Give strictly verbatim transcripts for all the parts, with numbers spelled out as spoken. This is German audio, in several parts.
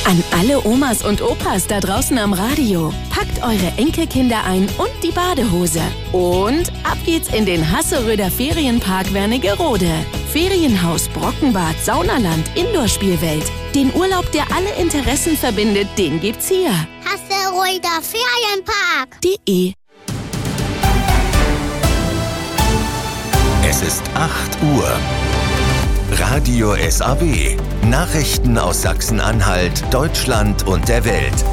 An alle Omas und Opas da draußen am Radio. Packt eure Enkelkinder ein und die Badehose. Und ab geht's in den Hasseröder Ferienpark Wernigerode. Ferienhaus, Brockenbad, Saunaland, Indoor-Spielwelt. Den Urlaub, der alle Interessen verbindet, den gibt's hier. Hasseröder Ferienpark. De. Es ist acht Uhr. Radio S A W. Nachrichten aus Sachsen-Anhalt, Deutschland und der Welt.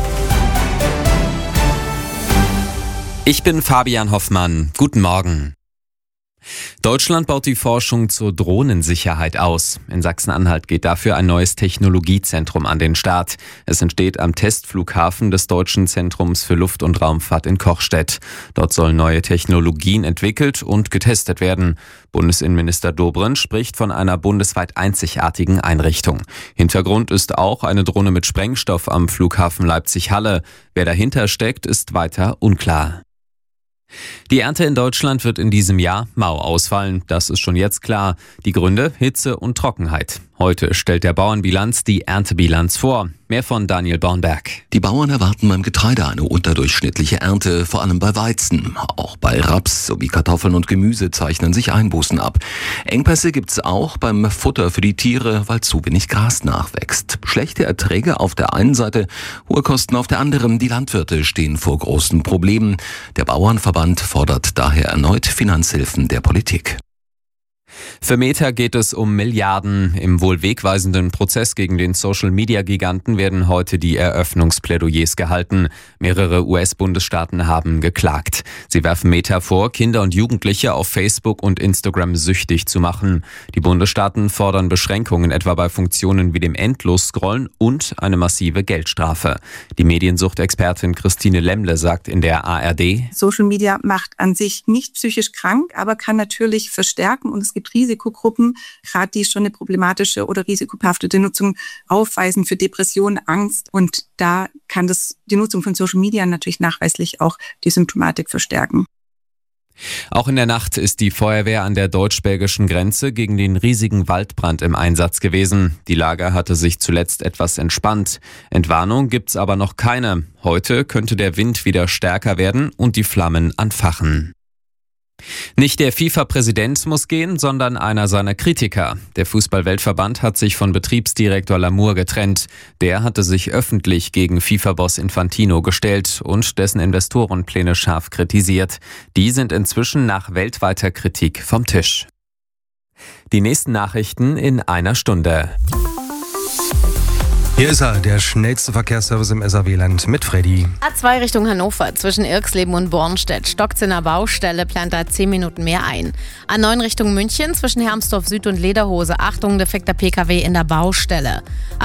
Ich bin Fabian Hoffmann. Guten Morgen. Deutschland baut die Forschung zur Drohnensicherheit aus. In Sachsen-Anhalt geht dafür ein neues Technologiezentrum an den Start. Es entsteht am Testflughafen des Deutschen Zentrums für Luft- und Raumfahrt in Kochstedt. Dort sollen neue Technologien entwickelt und getestet werden. Bundesinnenminister Dobrindt spricht von einer bundesweit einzigartigen Einrichtung. Hintergrund ist auch eine Drohne mit Sprengstoff am Flughafen Leipzig-Halle. Wer dahinter steckt, ist weiter unklar. Die Ernte in Deutschland wird in diesem Jahr mau ausfallen. Das ist schon jetzt klar. Die Gründe: Hitze und Trockenheit. Heute stellt der Bauernbilanz die Erntebilanz vor. Mehr von Daniel Bornberg. Die Bauern erwarten beim Getreide eine unterdurchschnittliche Ernte, vor allem bei Weizen. Auch bei Raps sowie Kartoffeln und Gemüse zeichnen sich Einbußen ab. Engpässe gibt's auch beim Futter für die Tiere, weil zu wenig Gras nachwächst. Schlechte Erträge auf der einen Seite, hohe Kosten auf der anderen. Die Landwirte stehen vor großen Problemen. Der Bauernverband fordert daher erneut Finanzhilfen der Politik. Für Meta geht es um Milliarden. Im wohl wegweisenden Prozess gegen den Social-Media-Giganten werden heute die Eröffnungsplädoyers gehalten. Mehrere U S-Bundesstaaten haben geklagt. Sie werfen Meta vor, Kinder und Jugendliche auf Facebook und Instagram süchtig zu machen. Die Bundesstaaten fordern Beschränkungen etwa bei Funktionen wie dem Endlos-Scrollen und eine massive Geldstrafe. Die Mediensuchtexpertin Christine Lemle sagt in der A R D: Social Media macht an sich nicht psychisch krank, aber kann natürlich verstärken, und es gibt Risikogruppen, gerade die schon eine problematische oder risikobehaftete Nutzung aufweisen für Depressionen, Angst. Und da kann das die Nutzung von Social Media natürlich nachweislich auch die Symptomatik verstärken. Auch in der Nacht ist die Feuerwehr an der deutsch-belgischen Grenze gegen den riesigen Waldbrand im Einsatz gewesen. Die Lage hatte sich zuletzt etwas entspannt. Entwarnung gibt's aber noch keine. Heute könnte der Wind wieder stärker werden und die Flammen anfachen. Nicht der FIFA-Präsident muss gehen, sondern einer seiner Kritiker. Der Fußball-Weltverband hat sich von Betriebsdirektor Lamour getrennt. Der hatte sich öffentlich gegen FIFA-Boss Infantino gestellt und dessen Investorenpläne scharf kritisiert. Die sind inzwischen nach weltweiter Kritik vom Tisch. Die nächsten Nachrichten in einer Stunde. Hier ist er, der schnellste Verkehrsservice im S A W-Land mit Freddy. A zwei Richtung Hannover, zwischen Irxleben und Bornstedt. Stockt's in der Baustelle, plant da zehn Minuten mehr ein. A neun Richtung München, zwischen Hermsdorf Süd und Lederhose. Achtung, defekter P K W in der Baustelle.